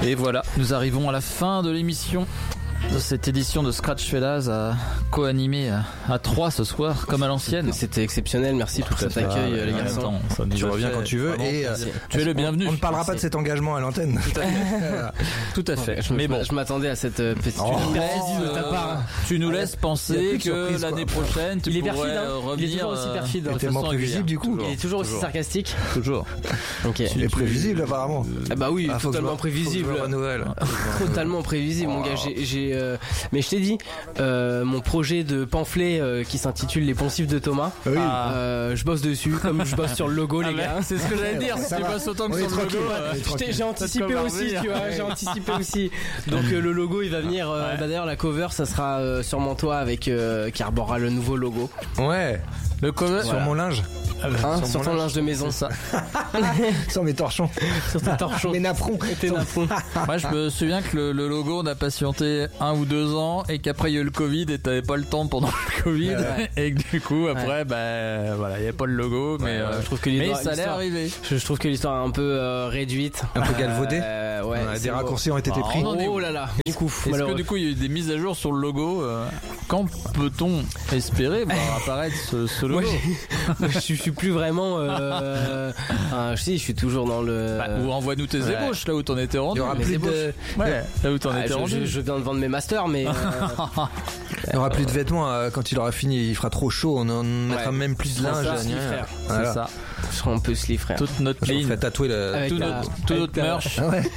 Et voilà, nous arrivons à la fin de l'émission de cette édition de Scratch Fellas co-animée à 3 ce soir, comme à l'ancienne. C'était exceptionnel, merci pour cet accueil, les garçons. Tu reviens quand tu veux et tu es le bienvenu. On ne parlera pas de cet engagement à l'antenne. Tout à fait. Mais bon, je m'attendais à cette petite de ta part. Tu nous laisses penser que l'année prochaine, tu pourrais revenir. Il est toujours aussi perfide. Il est tellement prévisible du coup. Il est toujours aussi sarcastique. Toujours. Il est prévisible apparemment. Bah oui, totalement prévisible. Totalement prévisible, mon gars. Mais je t'ai dit, mon projet de pamphlet qui s'intitule Les poncifs de Thomas, je bosse dessus, comme je bosse sur le logo, les gars. C'est ce que j'allais dire, si tu bosses autant que sur le logo. J'ai anticipé aussi, tu vois, j'ai anticipé aussi. Donc le logo, il va venir, d'ailleurs la cover, ça sera sur mon toit avec qui arborera le nouveau logo. Ouais. Le cover sur mon linge. Sur ton linge de maison, ça. Sur mes torchons. Sur tes torchons. Mes napperons. Moi, je me souviens que le logo, on a patienté 1 ou 2 ans et qu'après il y a eu le Covid et t'avais pas le temps pendant le Covid et que du coup après voilà, il y avait pas le logo mais je trouve que ça allait arriver. Je trouve que l'histoire est un peu réduite, un peu galvaudée. Des raccourcis ont été pris. Oh là là. Du coup, est-ce que du coup il y a eu des mises à jour sur le logo? Quand peut-on espérer voir apparaître ce logo? Moi, je suis plus vraiment je suis toujours dans le ou envoie-nous tes ébauches là où t'en étais rendu. Il y aura plus de là où t'en étais rendu. Je viens de vendre mes masters, mais il y aura plus de vêtements quand il aura fini. Il fera trop chaud, on en mettra même plus de linge. C'est ça. Je serai un peu slip, frère. Toute notre ligne, fait tatouer tout notre merch.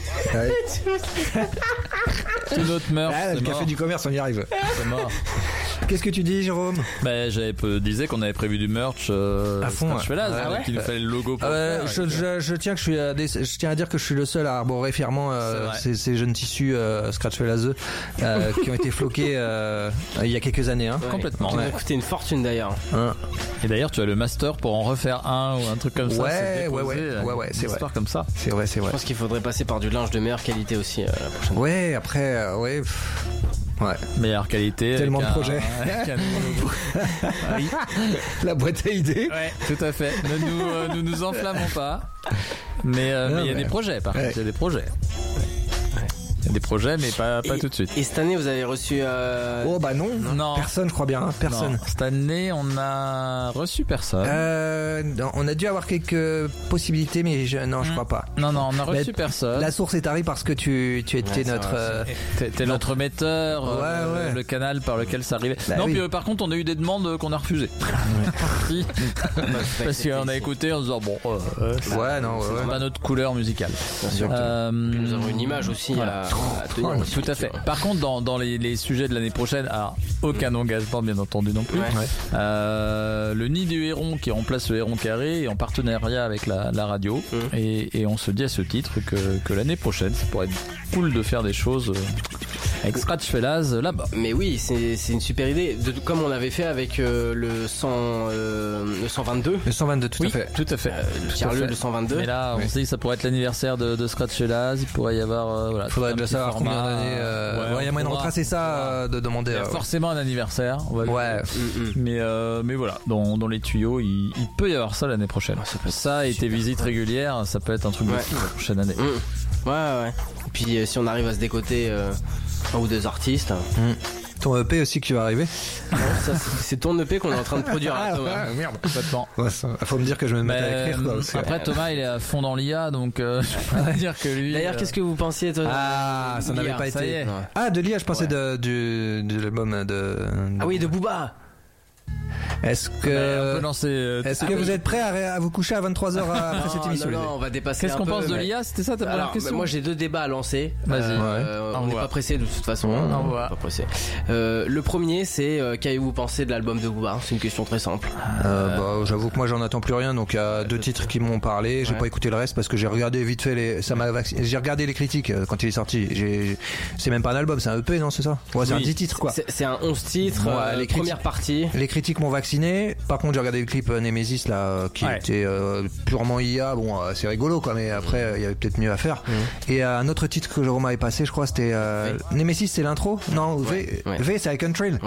Tout notre merch. Le café du commerce, on y arrive. C'est mort. Qu'est-ce que tu dis, Jérôme? Disais qu'on avait prévu du merch à fond. Qu'il nous fallait le logo. Je tiens à dire que je suis le seul à arborer fièrement ces jeunes tissus Scratch Fellas qui ont été floqués il y a quelques années. Complètement. Qui m'a coûté une fortune d'ailleurs. Et d'ailleurs, tu as le master pour en refaire un ou un truc comme ça. Ouais, c'est vrai. Comme ça. C'est vrai. Je pense qu'il faudrait passer par du linge de meilleure qualité aussi la prochaine. Ouais, après, meilleure qualité. Tellement de projets. La boîte à idées. Ouais, tout à fait. Ne nous enflammons pas. Mais il y a des projets, par contre. Il y a des projets. Il y a des projets, mais pas tout de suite. Et cette année, vous avez reçu... Oh bah non. Personne, je crois bien. Personne. Non. Cette année, on a reçu personne. On a dû avoir quelques possibilités, mais je crois pas. Non, on a reçu personne. La source est arrivée parce que tu étais notre... T'es notre metteur, le canal par lequel ça arrivait. Puis par contre, on a eu des demandes qu'on a refusées. Parce qu'on a écouté en disant c'est pas notre couleur musicale. Bien sûr. Nous avons une image aussi tout à fait. Par contre, dans les sujets de l'année prochaine, alors aucun engagement bien entendu non plus. Le nid du héron qui remplace le héron carré est en partenariat avec la radio et on se dit à ce titre que l'année prochaine, ça pourrait être cool de faire des choses avec Scratch Fellas là-bas. Mais oui, c'est une super idée. Comme on avait fait avec le 122. Le 122, tout à fait. Tout à fait. Le 122. Mais là, on se dit que ça pourrait être l'anniversaire de Scratch Fellas. Il pourrait y avoir faudrait déjà savoir combien d'années. Il y a moyen de retracer ça, de demander. Il y a forcément un anniversaire. Mais voilà, dans les tuyaux, il peut y avoir ça l'année prochaine. Ça et tes visites régulières, ça peut être un truc de fou la prochaine année. Ouais. Et puis si on arrive à se décoter un ou deux artistes. Ton EP aussi qui va arriver. Ça, c'est ton EP qu'on est en train de produire. Thomas. Merde. Faut me dire que je vais me mettre à écrire. Après, Thomas, il est à fond dans l'IA, donc je peux dire que lui. D'ailleurs, qu'est-ce que vous pensiez, toi? Ça n'avait pas été. De l'IA, je pensais de l'album de. Ah oui, de Booba. Est-ce que vous êtes prêts à vous coucher à 23h après cette émission? Non, on va dépasser. Qu'est-ce qu'on pense de l'IA? C'était ça ta première question? Moi, j'ai 2 débats à lancer. Vas-y. On n'est pas pressé de toute façon. On n'est pas pressé. Le premier, c'est qu'avez-vous pensé de l'album de Booba? C'est une question très simple. J'avoue que moi, j'en attends plus rien. Donc, il y a 2 titres qui m'ont parlé. J'ai pas écouté le reste parce que j'ai regardé vite fait j'ai regardé les critiques quand il est sorti. C'est même pas un album, c'est un EP, non? C'est ça? Ouais, c'est un 10 titres, quoi. C'est un 11 titres. Les première partie. Les critiques m'ont vacciné vacciné. Par contre, j'ai regardé le clip Nemesis là, qui était purement IA. Bon, c'est rigolo quoi, mais après il y avait peut-être mieux à faire. Et un autre titre que Jérôme avait passé, je crois, c'était Nemesis, c'est l'intro. Non, V c'est Icon Trail.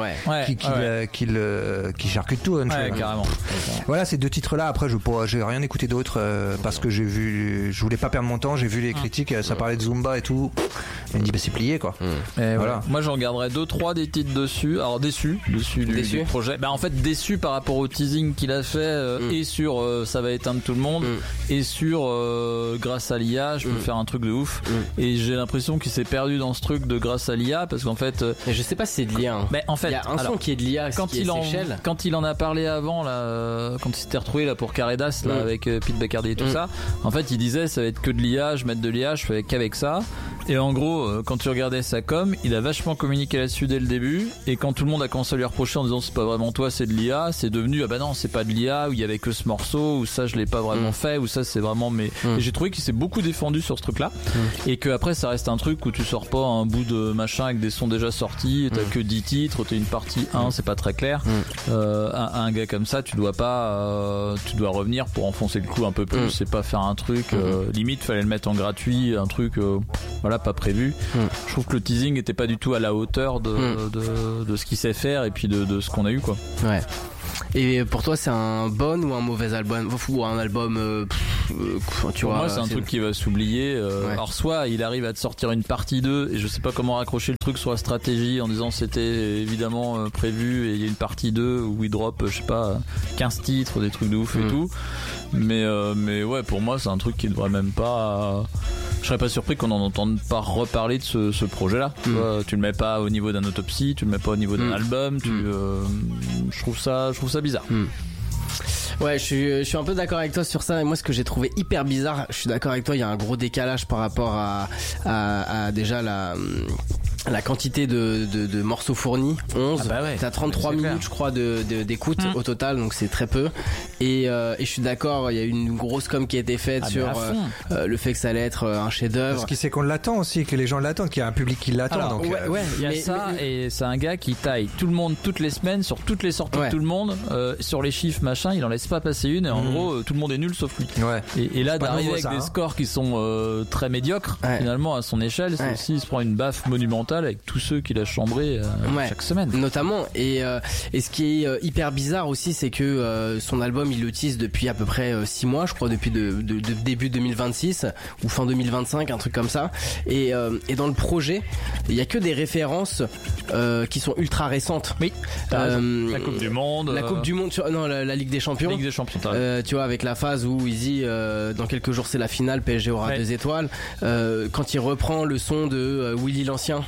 Qui charcute tout. Carrément. Voilà, ces 2 titres là. Après, j'ai rien écouté d'autre parce que je voulais pas perdre mon temps. J'ai vu les critiques, ça parlait de Zumba et tout. Et me dit c'est plié quoi. Et voilà. Moi j'en garderais 2-3 des titres dessus. Alors déçu du projet. En fait déçu par rapport au teasing qu'il a fait et sur ça va éteindre tout le monde et sur grâce à l'IA je peux faire un truc de ouf. Et j'ai l'impression qu'il s'est perdu dans ce truc de grâce à l'IA parce qu'en fait je sais pas si c'est de l'IA. Mais en fait il y a un son qui est de l'IA quand il en a parlé avant là quand il s'était retrouvé là pour Caredas là avec Pete Bacardi et tout ça. En fait il disait ça va être que de l'IA, je vais mettre de l'IA, je fais qu'avec ça. Et en gros, quand tu regardais sa com, il a vachement communiqué là-dessus dès le début. Et quand tout le monde a commencé à lui reprocher en disant c'est pas vraiment toi, c'est de l'IA, c'est devenu ah bah non, c'est pas de l'IA, ou il y avait que ce morceau, ou ça je l'ai pas vraiment fait, ou ça c'est vraiment mais. Et j'ai trouvé qu'il s'est beaucoup défendu sur ce truc-là. Et que après ça reste un truc où tu sors pas un bout de machin avec des sons déjà sortis, t'as que 10 titres, t'as une partie 1, c'est pas très clair. Un gars comme ça, tu dois revenir pour enfoncer le coup un peu plus, c'est pas faire un truc limite fallait le mettre en gratuit, un truc voilà pas prévu. Je trouve que le teasing était pas du tout à la hauteur de ce qu'il sait faire et puis de ce qu'on a eu quoi. Ouais. Et pour toi c'est un bon ou un mauvais album ou un album tu vois, moi c'est un truc qui va s'oublier alors soit il arrive à te sortir une partie 2 et je sais pas comment raccrocher le truc sur la stratégie en disant c'était évidemment prévu et il y a une partie 2 où il drop je sais pas 15 titres des trucs de ouf et tout mais ouais pour moi c'est un truc qui devrait même pas je serais pas surpris qu'on en entende pas reparler de ce projet là. Tu le mets pas au niveau d'un autopsie, tu le mets pas au niveau d'un album, je trouve ça bizarre. Ouais, je suis un peu d'accord avec toi sur ça. Et moi, ce que j'ai trouvé hyper bizarre, je suis d'accord avec toi, il y a un gros décalage par rapport à déjà la quantité de morceaux fournis, 11. T'as 33 minutes, je crois, d'écoute au total, donc c'est très peu. Et je suis d'accord, il y a une grosse com qui a été faite sur le fait que ça allait être un chef-d'œuvre. Ce qui c'est qu'on l'attend aussi, que les gens l'attendent, qu'il y a un public qui l'attend. Alors, donc il y a ça, et c'est un gars qui taille tout le monde toutes les semaines sur toutes les sorties de tout le monde, sur les chiffres machin, il en laisse pas passer une, et en gros tout le monde est nul sauf lui. Et là d'arriver avec des scores qui sont très médiocres finalement à son échelle, c'est aussi il se prend une baffe monumentale avec tous ceux qu'il a chambrés chaque semaine. Notamment, et ce qui est hyper bizarre aussi, c'est que son album il l'utilise depuis à peu près 6 mois, je crois, depuis de début 2026 ou fin 2025, un truc comme ça. Et dans le projet, il y a que des références qui sont ultra récentes. Oui. La Coupe du Monde. La Coupe du Monde, non, la Ligue des Champions. Ligue des Champions. Tu vois, avec la phase où il dit dans quelques jours c'est la finale, PSG aura 2 étoiles. Quand il reprend le son de Willy l'Ancien.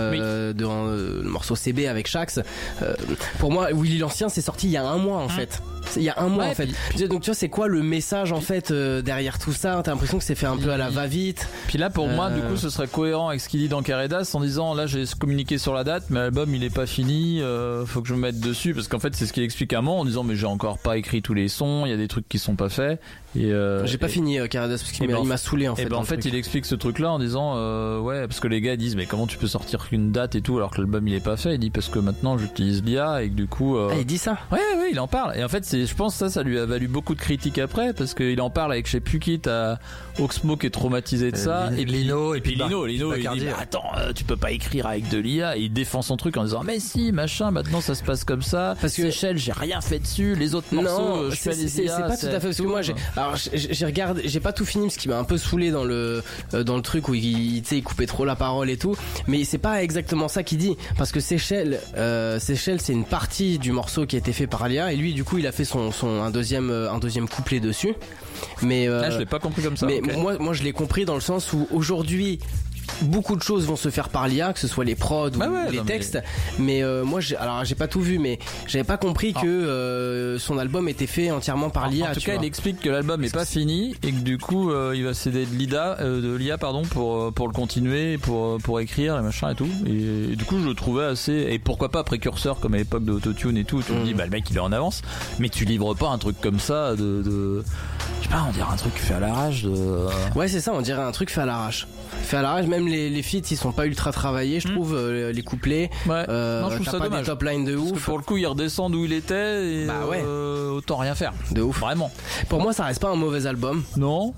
Le morceau CB avec Shax. Pour moi, Willy l'Ancien, c'est sorti il y a un mois en fait. Il y a un mois en fait. Donc tu vois, c'est quoi le message en fait derrière tout ça? T'as l'impression que c'est fait un peu à la va-vite. Puis là, pour moi, du coup, ce serait cohérent avec ce qu'il dit dans Caredas en disant là, j'ai communiqué sur la date, mais l'album il est pas fini. Faut que je me mette dessus parce qu'en fait, c'est ce qu'il explique à un moment en disant mais j'ai encore pas écrit tous les sons. Il y a des trucs qui sont pas faits. J'ai pas fini Caredas parce qu'il m'a saoulé en fait. Et en fait, il explique ce truc-là en disant ouais, parce que les gars disent mais comment tu peux sortir qu'une date et tout alors que l'album il est pas fait. Il dit parce que maintenant j'utilise l'IA et que du coup. Il dit ça. Ouais, il en parle. Et en fait, je pense ça lui a valu beaucoup de critiques après parce qu'il en parle avec je sais plus qui, t'as Oxmo qui est traumatisé de ça et Lino il dit bah, attends, tu peux pas écrire avec de l'IA, et il défend son truc en disant mais si machin, maintenant ça se passe comme ça parce que Seychelles j'ai rien fait dessus, les autres morceaux je fais les IA, c'est pas tout à fait parce que moi j'ai regardé, j'ai pas tout fini parce qu'il m'a un peu saoulé dans le truc où il coupait trop la parole et tout, mais c'est pas exactement ça qu'il dit parce que Seychelles c'est une partie du morceau qui a été fait par l'IA et lui du coup il a fait un deuxième couplet dessus, mais je l'ai pas compris comme ça. Mais moi je l'ai compris dans le sens où aujourd'hui beaucoup de choses vont se faire par l'IA, que ce soit les prods ou les textes, mais moi j'ai pas tout vu, mais j'avais pas compris que son album était fait entièrement par l'IA. En tout cas, il explique que l'album est pas fini et que du coup il va céder de l'IA pour le continuer, pour écrire et machin et tout. Et du coup, je le trouvais assez, et pourquoi pas précurseur comme à l'époque de Autotune et tout. Tu te dis bah le mec il est en avance, mais tu livres pas un truc comme ça je sais pas, on dirait un truc fait à l'arrache. Ouais, c'est ça, on dirait un truc fait à l'arrache. Fait à l'arrache, même même les feats ils sont pas ultra travaillés, je trouve, les couplets. Ouais. Non, je trouve ça pas dommage. des top lines de ouf. Parce que pour le coup, il redescend d'où il était et autant rien faire. De ouf. Vraiment. Pour moi, ça reste pas un mauvais album. Non,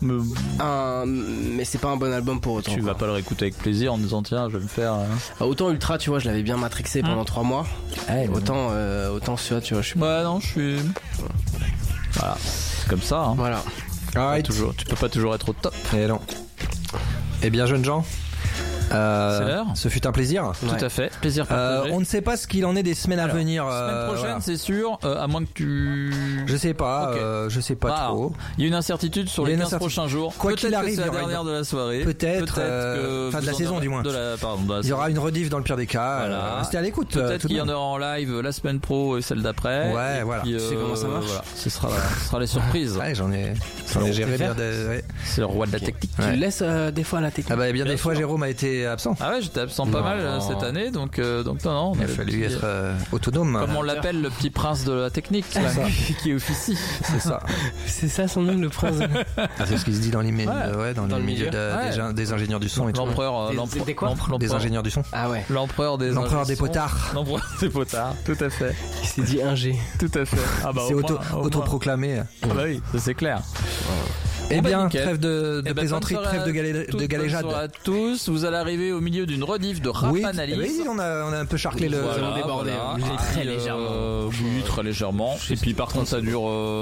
mais c'est pas un bon album pour autant. Tu vas pas le réécouter avec plaisir en disant tiens, je vais me faire. Autant Ultra, tu vois, je l'avais bien matrixé pendant 3 mois. Autant celui-là, tu vois, je suis. Ouais, non, je suis. Voilà, c'est comme ça. Hein. Voilà. Tu peux pas toujours être au top. Et non. Eh bien, jeunes gens. C'est l'heure. Ce fut un plaisir. Tout à fait. Plaisir partagé. On ne sait pas ce qu'il en est des semaines à venir. Semaine prochaine, c'est sûr. À moins que tu. Je sais pas. Okay. Je sais pas trop. Il y a une incertitude sur les 15 prochains jours. Quoi qu'il arrive, c'est la dernière de la soirée. Peut-être que de la saison du moins. Il y aura une rediff dans le pire des cas. Voilà. Restez à l'écoute. Peut-être qu'il y en aura en live la semaine pro et celle d'après. Ouais, voilà. Tu sais comment ça marche. Voilà. Ce sera les surprises. Ouais, j'en ai géré bien. C'est le roi de la technique. Tu le laisses des fois à la technique. Ah bah bien des fois, Jérôme a été absent. Ah ouais, j'étais absent pas mal cette année, donc non. Il a fallu être autonome. Comme on l'appelle, le petit prince de la technique, qui officie. C'est ça. C'est ça son nom, le prince. C'est ce qui se dit dans le milieu des ingénieurs du son et tout. L'empereur des ingénieurs du son. Ah ouais. L'empereur des potards. L'empereur des potards, tout à fait. Il s'est dit ingé. Tout à fait. Ah bah c'est autoproclamé. Ah bah oui, c'est clair. Eh bien, trêve de plaisanterie, trêve de galéjade. Bonsoir à tous. Vous allez arriver au milieu d'une rediff de Rap Analyse. Oui, on a un peu charclé le. Nous allons déborder. Très légèrement. Oui, très légèrement. Et puis par contre, ça dure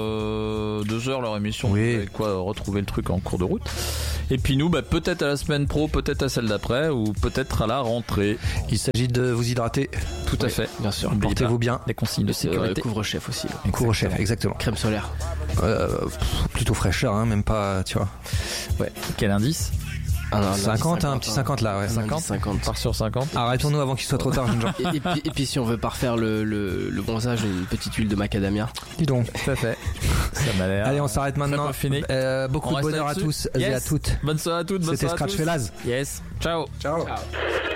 2 heures leur émission. Oui. Vous avez quoi retrouver le truc en cours de route. Et puis nous, peut-être à la semaine pro, peut-être à celle d'après, ou peut-être à la rentrée. Il s'agit de vous hydrater. Tout à fait, bien sûr. Portez-vous bien. Les consignes de sécurité. Couvre-chef aussi. Couvre-chef, exactement. Crème solaire. Plutôt fraîcheur, même pas, tu vois. Ouais. Quel indice? 50, un petit 50 là, ouais. 50. Part sur 50. Arrêtons-nous avant qu'il soit trop tard, jeunes gens. Et puis si on veut pas refaire le bronzage, une petite huile de macadamia. Dis donc. Tout à fait. Ça m'a l'air. Allez, on s'arrête maintenant. Beaucoup de bonheur à tous et à toutes. Bonne soirée à toutes. C'était Scratch Fellas. Yes. Ciao. Ciao.